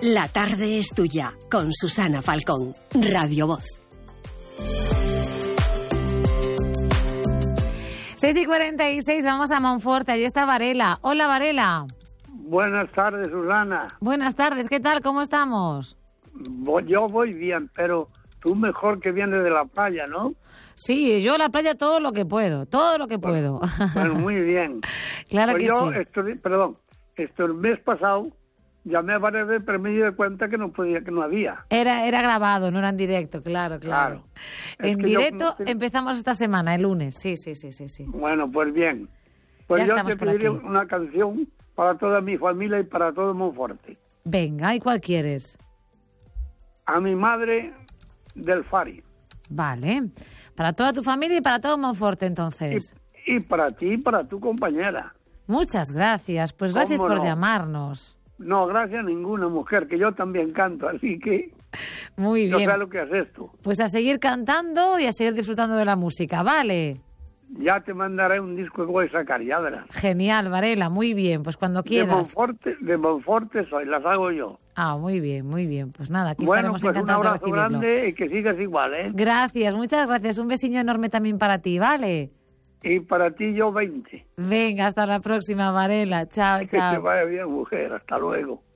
La tarde es tuya, con Susana Falcón, Radio Voz. 6:46, vamos a Monforte, allí está Varela. Hola, Varela. Buenas tardes, Susana. Buenas tardes, ¿qué tal? ¿Cómo estamos? Yo voy bien, pero tú mejor que vienes de la playa, ¿no? Sí, yo a la playa todo lo que puedo, puedo. Bueno, muy bien. Claro pues que yo sí. El mes pasado llamé a varias veces, pero me di cuenta que no podía, que no había. Era grabado, no era en directo, claro. En directo empezamos esta semana, el lunes, sí. Bueno, pues bien. Pues Ya yo te pediré aquí una canción para toda mi familia y para todo Monforte. Venga, ¿y cuál quieres? A mi madre del Fari. Vale, para toda tu familia y para todo Monforte, entonces. Y para ti y para tu compañera. Muchas gracias, pues gracias por llamarnos. No, gracias a ninguna mujer, que yo también canto, así que... Muy bien. Yo sé lo que haces tú. Pues a seguir cantando y a seguir disfrutando de la música, ¿vale? Ya te mandaré un disco que voy a sacar, ya verás. Genial, Varela, muy bien, pues cuando quieras. De Monforte soy, las hago yo. Ah, muy bien, pues nada, aquí bueno, estaremos pues encantados de recibirlo. Un abrazo grande y que sigas igual, ¿eh? Gracias, muchas gracias, un besiño enorme también para ti, ¿vale? Y para ti yo 20. Venga, hasta la próxima, Varela, chao. Que te vaya bien, mujer, hasta luego.